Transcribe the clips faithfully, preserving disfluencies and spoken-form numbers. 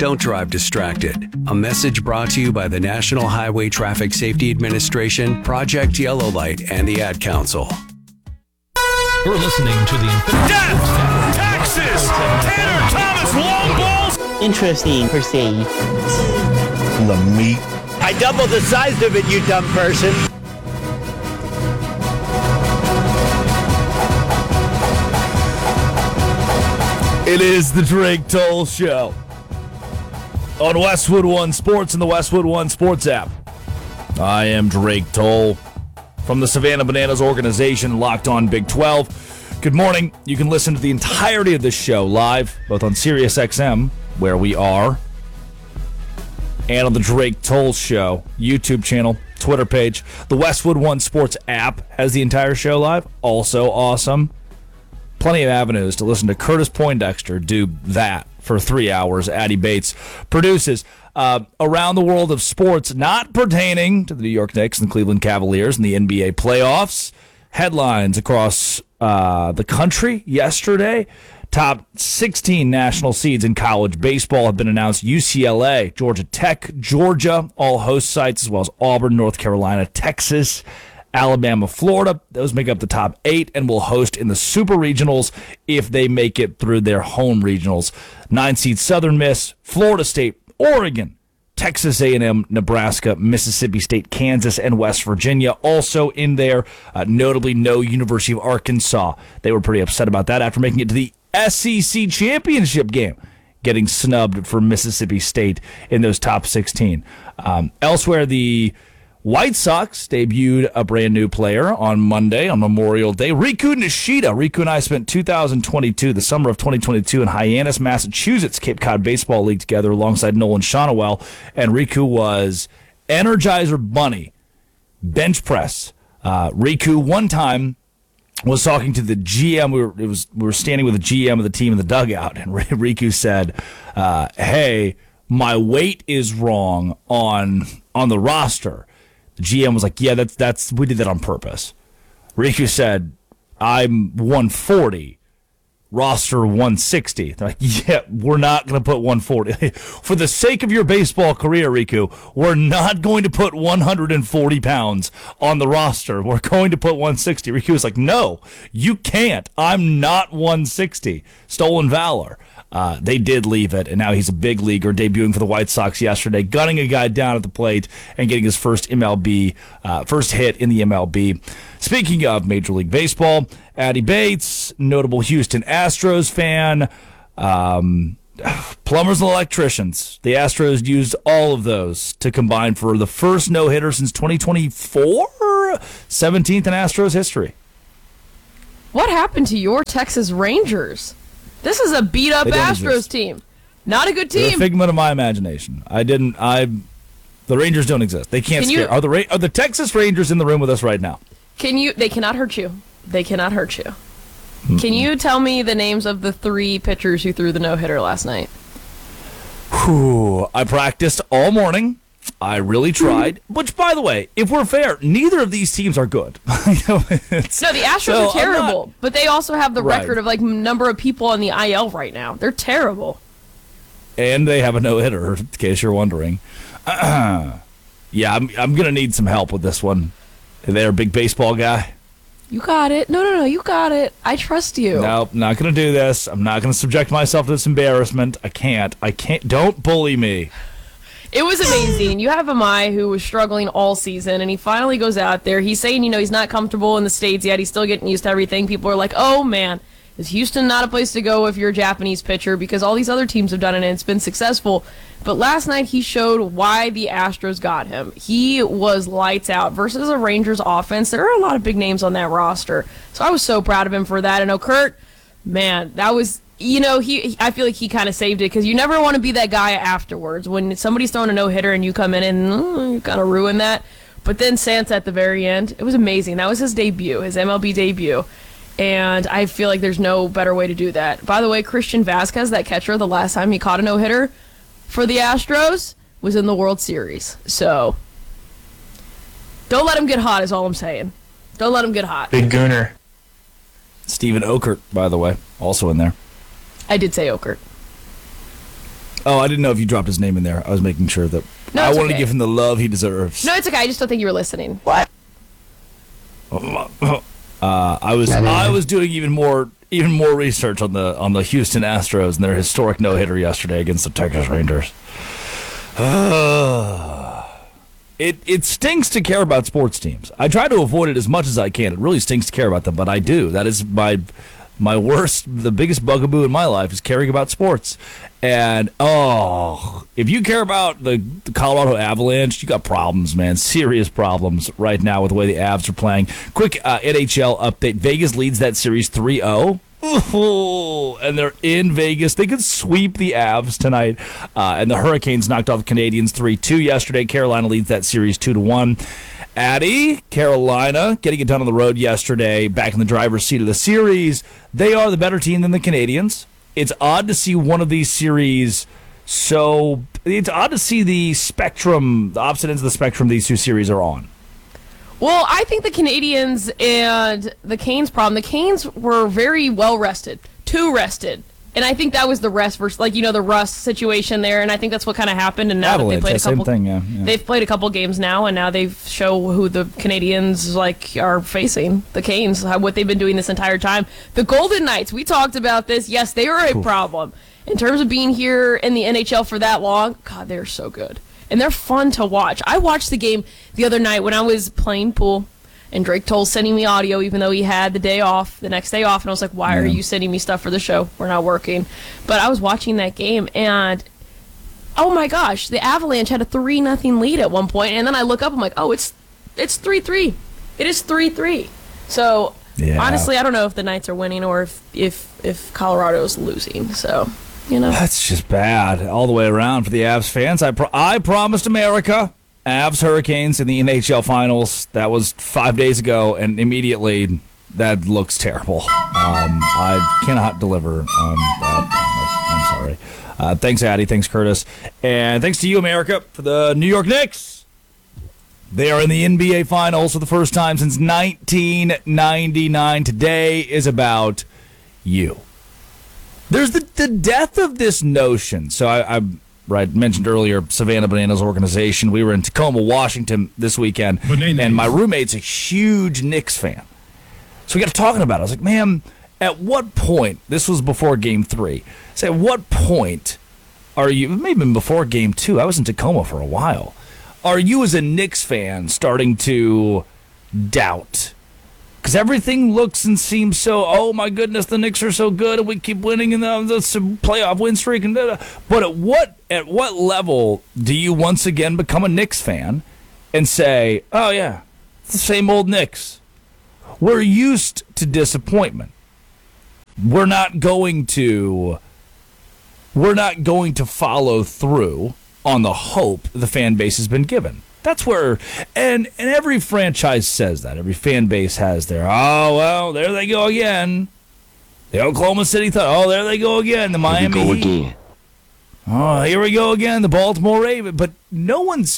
Don't drive distracted. A message brought to you by the National Highway Traffic Safety Administration, Project Yellow Light, and the Ad Council. We're listening to the Infinity Death! Taxes! Tanner Thomas long balls! Interesting per se. The meat. I doubled the size of it, you dumb person. It is the Drake Toll Show on Westwood One Sports and the Westwood One Sports app. I am Drake Toll from the Savannah Bananas organization, Locked On Big twelve. Good morning. You can listen to the entirety of this show live, both on Sirius X M, where we are, and on the Drake Toll Show YouTube channel, Twitter page. The Westwood One Sports app has the entire show live. Also awesome. Plenty of avenues to listen to Curtis Poindexter do that for three hours. Addie Bates produces uh, around the world of sports not pertaining to the New York Knicks and the Cleveland Cavaliers and the N B A playoffs. Headlines across uh, the country yesterday. Top sixteen national seeds in college baseball have been announced. U C L A, Georgia Tech, Georgia, all host sites, as well as Auburn, North Carolina, Texas, Alabama, Florida. Those make up the top eight and will host in the Super Regionals if they make it through their home regionals. Nine seed Southern Miss, Florida State, Oregon, Texas A and M, Nebraska, Mississippi State, Kansas, and West Virginia also in there. Uh, notably, no University of Arkansas. They were pretty upset about that after making it to the S E C championship game, getting snubbed for Mississippi State in those top sixteen. Um, elsewhere, the White Sox debuted a brand new player on Monday, on Memorial Day. Riku Nishida. Riku and I spent two thousand twenty-two, the summer of twenty twenty-two, in Hyannis, Massachusetts, Cape Cod Baseball League together alongside Nolan Shonowell. And Riku was Energizer Bunny, bench press. Uh, Riku, one time, was talking to the G M. We were, it was, we were standing with the G M of the team in the dugout, and Riku said, uh, hey, my weight is wrong on on the roster. The G M was like, yeah, that's that's we did that on purpose. Riku said, I'm one forty, roster one sixty. They're like, yeah, we're not going to put one forty. For the sake of your baseball career, Riku, we're not going to put one hundred forty pounds on the roster. We're going to put one sixty. Riku was like, no, you can't. I'm not one sixty. Stolen valor. Uh, they did leave it, and now he's a big leaguer, debuting for the White Sox yesterday, gunning a guy down at the plate and getting his first M L B, uh, first hit in the M L B. Speaking of Major League Baseball, Addie Bates, notable Houston Astros fan, um, plumbers and electricians. The Astros used all of those to combine for the first no-hitter since twenty twenty-four, seventeenth in Astros history. What happened to your Texas Rangers? This is a beat-up Astros exist. team. Not a good team. They're a figment of my imagination. I didn't. I. The Rangers don't exist. They can't Can scare. You, are the Ra- are the Texas Rangers in the room with us right now? Can you? They cannot hurt you. They cannot hurt you. Mm-mm. Can you tell me the names of the three pitchers who threw the no-hitter last night? Whew, I practiced all morning. I really tried. Which, by the way, if we're fair, neither of these teams are good. no, the Astros so are terrible, not, but they also have the right. record of like number of people on the I L right now. They're terrible. And they have a no-hitter, in case you're wondering. Uh, yeah, I'm I'm gonna need some help with this one. They're a big baseball guy. You got it. No, no, no, you got it. I trust you. Nope, not gonna do this. I'm not gonna subject myself to this embarrassment. I can't. I can't. Don't bully me. It was amazing. You have Amai, who was struggling all season, and he finally goes out there. He's saying, you know, he's not comfortable in the States yet. He's still getting used to everything. People are like, oh, man, is Houston not a place to go if you're a Japanese pitcher? Because all these other teams have done it, and it's been successful. But last night, he showed why the Astros got him. He was lights out versus a Rangers offense. There are a lot of big names on that roster. So I was so proud of him for that. And, oh, Kurt, man, that was... You know, he. I feel like he kind of saved it because you never want to be that guy afterwards when somebody's throwing a no-hitter and you come in and mm, you kind of ruin that. But then Sansa at the very end, it was amazing. That was his debut, his M L B debut. And I feel like there's no better way to do that. By the way, Christian Vasquez, that catcher, the last time he caught a no-hitter for the Astros was in the World Series. So don't let him get hot is all I'm saying. Don't let him get hot. Big gooner. Steven Okert, by the way, also in there. I did say Okert. Oh, I didn't know if you dropped his name in there. I was making sure that No, I it's wanted okay. to give him the love he deserves. No, it's okay. I just don't think you were listening. What? Uh, I was I was doing even more even more research on the on the Houston Astros and their historic no hitter yesterday against the Texas Rangers. Uh, it it stinks to care about sports teams. I try to avoid it as much as I can. It really stinks to care about them, but I do. That is my my worst, the biggest bugaboo in my life is caring about sports. And oh, if you care about the, the Colorado Avalanche, you got problems, man. Serious problems right now with the way the Avs are playing. Quick uh, N H L update: Vegas leads that series three oh. Ooh, and they're in Vegas. They could sweep the Avs tonight. Uh, and the Hurricanes knocked off the Canadiens three two yesterday. Carolina leads that series two to one. Addy, Carolina, getting it done on the road yesterday, back in the driver's seat of the series. They are the better team than the Canadiens. It's odd to see one of these series so... It's odd to see the spectrum, the opposite ends of the spectrum these two series are on. Well, I think the Canadians and the Canes problem, the Canes were very well rested, too rested. And I think that was the rest versus, like, you know, the rust situation there, and I think that's what kind of happened. And now Avalanche, that they played a same couple, thing, yeah, yeah. they've played a couple games now, and now they show who the Canadians like are facing. The Canes, how, what they've been doing this entire time. The Golden Knights, we talked about this. Yes, they are a problem in terms of being here in the N H L for that long. God, they're so good, and they're fun to watch. I watched the game the other night when I was playing pool. And Drake Toll sending me audio, even though he had the day off, the next day off. And I was like, why are you sending me stuff for the show? We're not working. But I was watching that game, and oh my gosh, the Avalanche had a three nothing lead at one point. And then I look up, I'm like, oh, it's it's three three. It is three three. So, yeah. Honestly, I don't know if the Knights are winning or if, if, if Colorado's losing. So, you know. That's just bad all the way around for the Avs fans. I, pro- I promised America Avs Hurricanes in the N H L Finals. That was five days ago, and immediately that looks terrible. Um, I cannot deliver on that promise. I'm sorry. Uh, thanks, Addy. Thanks, Curtis. And thanks to you, America, for the New York Knicks. They are in the N B A Finals for the first time since nineteen ninety-nine. Today is about you. There's the, the death of this notion. So I... I Right, mentioned earlier, Savannah Bananas organization. We were in Tacoma, Washington this weekend, Bananas. and my roommate's a huge Knicks fan. So we got to talking about it. I was like, man, at what point, this was before game three, so at what point are you, maybe before game two, I was in Tacoma for a while, are you as a Knicks fan starting to doubt? Because everything looks and seems so, oh my goodness, the Knicks are so good and we keep winning in the, the playoff win streak. And da, da. But at what at what level do you once again become a Knicks fan and say, oh yeah, it's the same old Knicks? We're used to disappointment. We're not going to we're not going to follow through on the hope the fan base has been given. That's where, and and every franchise says that. Every fan base has their, oh, well, there they go again. The Oklahoma City Thunder, oh, there they go again. The Miami Here we go Heat. again. Oh, here we go again. The Baltimore Ravens. But no one's,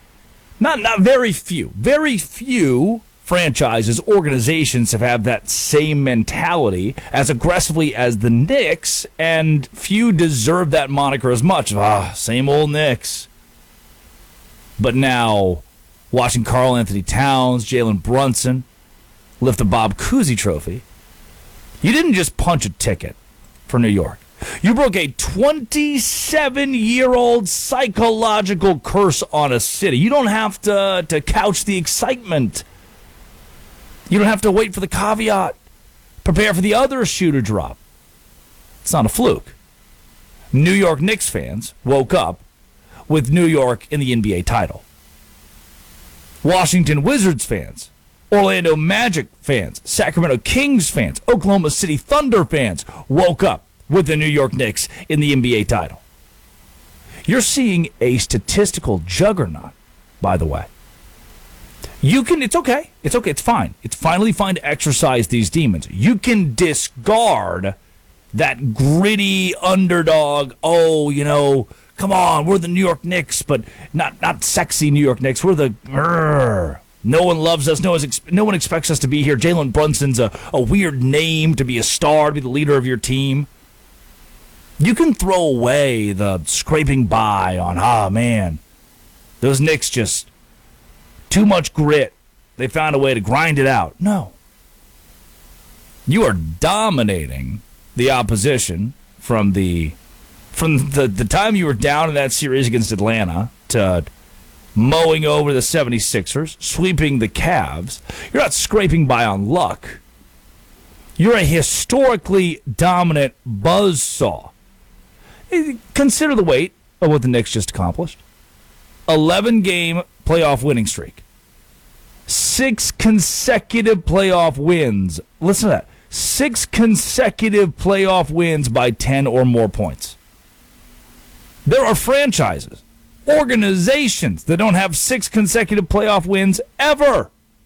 not not very few, very few franchises, organizations have had that same mentality as aggressively as the Knicks, and few deserve that moniker as much. Ah, same old Knicks. But now, watching Karl Anthony Towns, Jalen Brunson lift the Bob Cousy Trophy, you didn't just punch a ticket for New York. You broke a twenty-seven-year-old psychological curse on a city. You don't have to, to couch the excitement. You don't have to wait for the caveat. Prepare for the other shoe to drop. It's not a fluke. New York Knicks fans woke up with New York in the N B A title. Washington Wizards fans, Orlando Magic fans, Sacramento Kings fans, Oklahoma City Thunder fans woke up with the New York Knicks in the N B A title. You're seeing a statistical juggernaut, by the way. You can, it's okay. It's okay. It's fine. It's finally fine to exercise these demons. You can discard that gritty underdog, oh, you know, come on, we're the New York Knicks, but not not sexy New York Knicks. We're the, grrr. No one loves us. No, one's, no one expects us to be here. Jalen Brunson's a, a weird name to be a star, to be the leader of your team. You can throw away the scraping by on, ah, man, those Knicks just too much grit. They found a way to grind it out. No. You are dominating the opposition from the from the, the time you were down in that series against Atlanta to mowing over the seventy-sixers, sweeping the Cavs. You're not scraping by on luck. You're a historically dominant buzzsaw. Consider the weight of what the Knicks just accomplished. eleven-game playoff winning streak. Six consecutive playoff wins. Listen to that. Six consecutive playoff wins by ten or more points. There are franchises, organizations that don't have six consecutive playoff wins ever.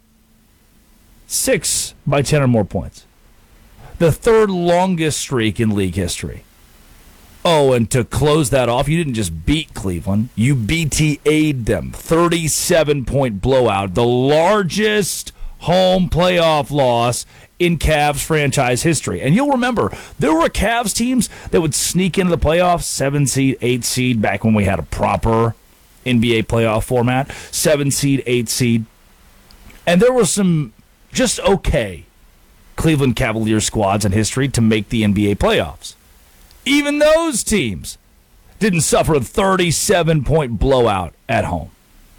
Six by ten or more points. The third longest streak in league history. Oh, and to close that off, you didn't just beat Cleveland. You B T A'd them. thirty-seven point blowout. The largest home playoff loss in Cavs franchise history. And you'll remember, there were Cavs teams that would sneak into the playoffs, seven seed, eight seed, back when we had a proper N B A playoff format, seven seed, eight seed. And there were some just okay Cleveland Cavaliers squads in history to make the N B A playoffs. Even those teams didn't suffer a thirty-seven point blowout at home.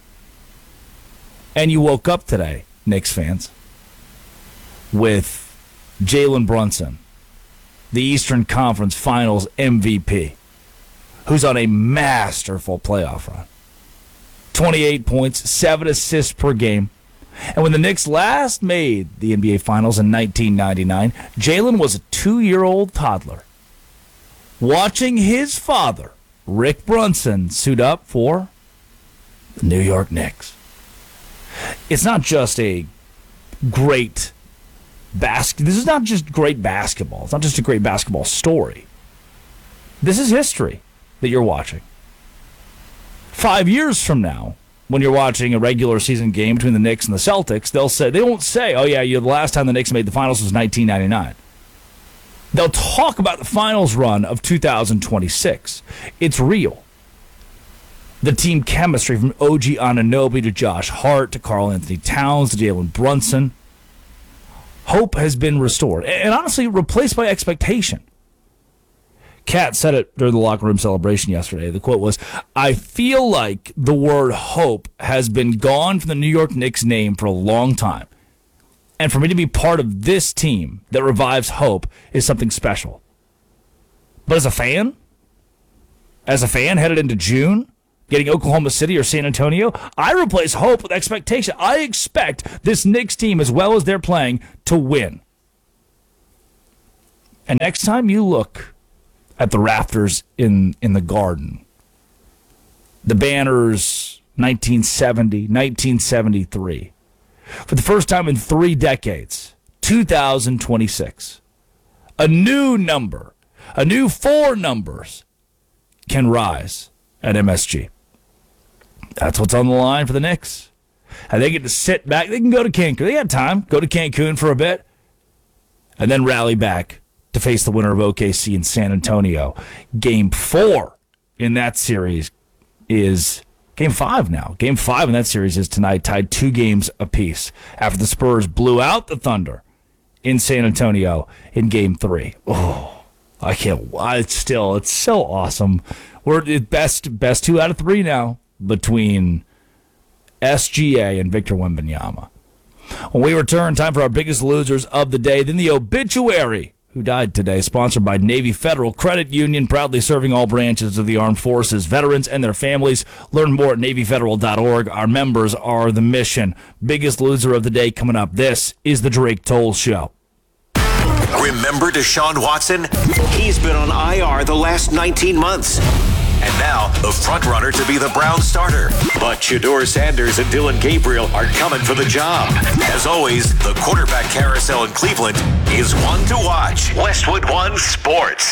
And you woke up today, Knicks fans, with Jalen Brunson, the Eastern Conference Finals M V P, who's on a masterful playoff run. twenty-eight points, seven assists per game. And when the Knicks last made the N B A Finals in nineteen ninety-nine, Jalen was a two-year-old toddler, watching his father, Rick Brunson, suit up for the New York Knicks. It's not just a great basket. This is not just great basketball. It's not just a great basketball story. This is history that you're watching. Five years from now, when you're watching a regular season game between the Knicks and the Celtics, they'll say they won't say, "Oh yeah, you the last time the Knicks made the finals was nineteen ninety-nine." They'll talk about the finals run of two thousand twenty-six. It's real. The team chemistry from O G Anunoby to Josh Hart to Karl Anthony Towns to Jalen Brunson. Hope has been restored and honestly replaced by expectation. Kat said it during the locker room celebration yesterday. The quote was, "I feel like the word hope has been gone from the New York Knicks name for a long time. And for me to be part of this team that revives hope is something special." But as a fan, as a fan headed into June, getting Oklahoma City or San Antonio, I replace hope with expectation. I expect this Knicks team, as well as they're playing, to win. And next time you look at the rafters in, in the Garden, the banners, nineteen seventy, nineteen seventy-three, for the first time in three decades, two thousand twenty-six, a new number, a new four numbers can rise at M S G. That's what's on the line for the Knicks. And they get to sit back. They can go to Cancun. They got time. Go to Cancun for a bit. And then rally back to face the winner of O K C and San Antonio. Game four in that series is game five now. Game five in that series is tonight, tied two games apiece after the Spurs blew out the Thunder in San Antonio in game three. Oh, I can't. It's still, it's so awesome. We're at best, best two out of three now between S G A and Victor Wembanyama. When we return, time for our biggest losers of the day. Then the obituary, who died today, sponsored by Navy Federal Credit Union, proudly serving all branches of the armed forces, veterans, and their families. Learn more at Navy Federal dot org. Our members are the mission. Biggest loser of the day coming up. This is the Drake Toll Show. Remember Deshaun Watson? He's been on I R the last nineteen months. And now, the frontrunner to be the Browns starter. But Shedeur Sanders and Dylan Gabriel are coming for the job. As always, the quarterback carousel in Cleveland is one to watch. Westwood One Sports.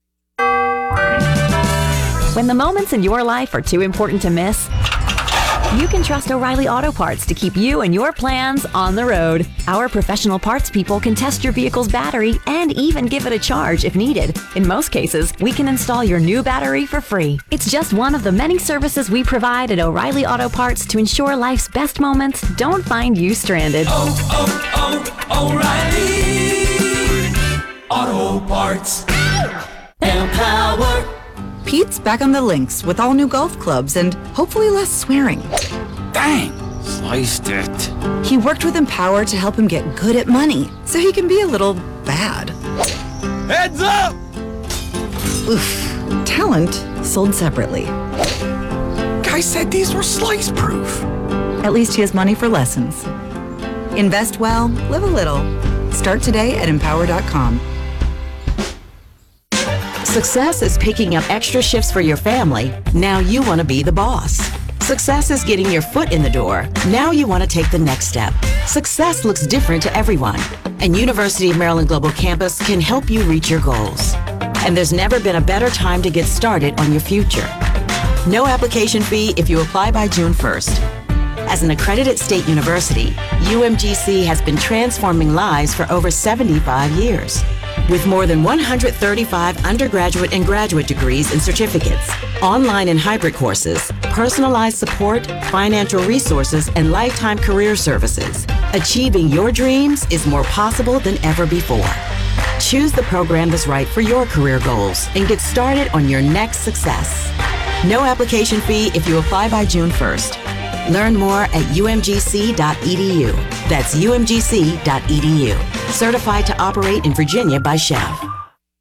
When the moments in your life are too important to miss, You can trust O'Reilly Auto Parts to keep you and your plans on the road. Our professional parts people can test your vehicle's battery and even give it a charge if needed. In most cases, we can install your new battery for free. It's just one of the many services we provide at O'Reilly Auto Parts to ensure life's best moments don't find you stranded. Oh, oh, oh, O'Reilly Auto Parts. Empower. Pete's back on the links with all new golf clubs and hopefully less swearing. Dang, sliced it. He worked with Empower to help him get good at money, so he can be a little bad. Heads up! Oof. Talent sold separately. Guy said these were slice-proof. At least he has money for lessons. Invest well, live a little. Start today at empower dot com. Success is picking up extra shifts for your family. Now you want to be the boss. Success is getting your foot in the door. Now you want to take the next step. Success looks different to everyone, and University of Maryland Global Campus can help you reach your goals. And there's never been a better time to get started on your future. No application fee if you apply by June first. As an accredited state university, U M G C has been transforming lives for over seventy-five years. With more than one hundred thirty-five undergraduate and graduate degrees and certificates, online and hybrid courses, personalized support, financial resources, and lifetime career services, achieving your dreams is more possible than ever before. Choose the program that's right for your career goals and get started on your next success. No application fee if you apply by June first. Learn more at U M G C dot E D U. That's U M G C dot E D U. Certified to operate in Virginia by C H E V.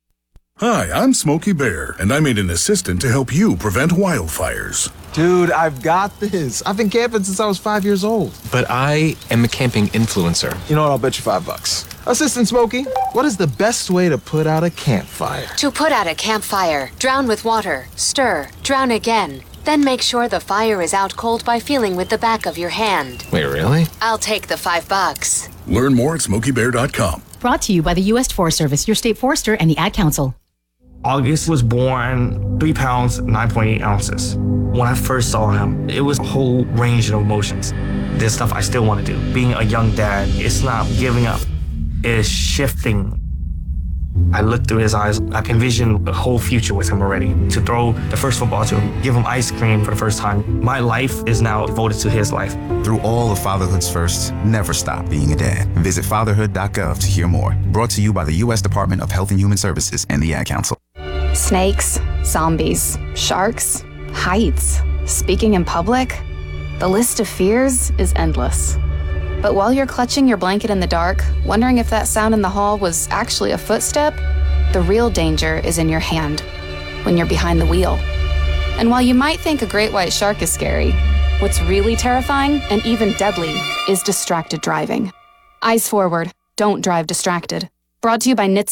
Hi, I'm Smokey Bear, and I made an assistant to help you prevent wildfires. Dude, I've got this. I've been camping since I was five years old. But I am a camping influencer. You know what? I'll bet you five bucks. Assistant Smokey, what is the best way to put out a campfire? To put out a campfire, drown with water, stir, drown again. Then make sure the fire is out cold by feeling with the back of your hand. Wait, really? I'll take the five bucks. Learn more at smokey bear dot com. Brought to you by the U S Forest Service, your state forester, and the Ad Council. August was born three pounds, nine point eight ounces. When I first saw him, it was a whole range of emotions. There's stuff I still want to do. Being a young dad, it's not giving up. It's shifting. I looked through his eyes. I can envision a whole future with him already. To throw the first football to him, give him ice cream for the first time. My life is now devoted to his life. Through all of fatherhood's firsts, never stop being a dad. Visit fatherhood dot gov to hear more. Brought to you by the U S Department of Health and Human Services and the Ad Council. Snakes, zombies, sharks, heights, speaking in public. The list of fears is endless. But while you're clutching your blanket in the dark, wondering if that sound in the hall was actually a footstep, the real danger is in your hand, when you're behind the wheel. And while you might think a great white shark is scary, what's really terrifying and even deadly is distracted driving. Eyes forward, don't drive distracted. Brought to you by N H T S